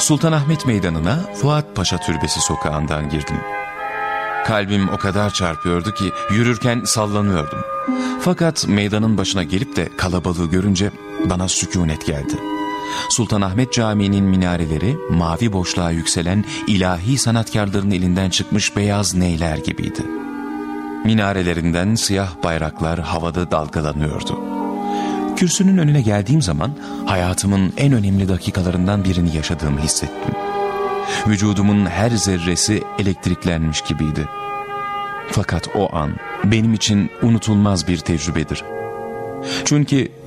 Sultanahmet Meydanı'na Fuat Paşa Türbesi sokağından girdim. Kalbim o kadar çarpıyordu ki yürürken sallanıyordum. Fakat meydanın başına gelip de kalabalığı görünce bana sükunet geldi. Sultanahmet Camii'nin minareleri mavi boşluğa yükselen ilahi sanatkarların elinden çıkmış beyaz neyler gibiydi. Minarelerinden siyah bayraklar havada dalgalanıyordu. Kürsünün önüne geldiğim zaman hayatımın en önemli dakikalarından birini yaşadığımı hissettim. Vücudumun her zerresi elektriklenmiş gibiydi. Fakat o an benim için unutulmaz bir tecrübedir. Çünkü